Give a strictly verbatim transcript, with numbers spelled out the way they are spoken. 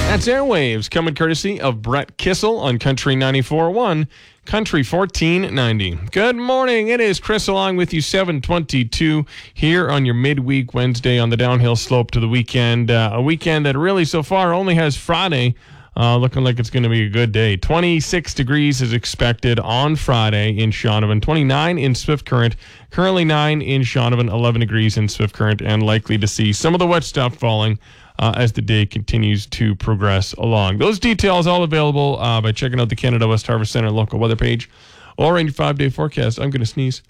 That's Airwaves, coming courtesy of Brett Kissel on Country ninety-four point one, Country fourteen ninety. Good morning. It is Chris along with you, seven twenty-two here on your midweek Wednesday on the downhill slope to the weekend. Uh, a weekend that really so far only has Friday uh, looking like it's going to be a good day. twenty-six degrees is expected on Friday in Shaunavon, twenty-nine in Swift Current, currently nine in Shaunavon, eleven degrees in Swift Current, and likely to see some of the wet stuff falling Uh, as the day continues to progress along. Those details all available uh, by checking out the Canada West Harvest Center local weather page or in your five-day forecast. I'm going to sneeze.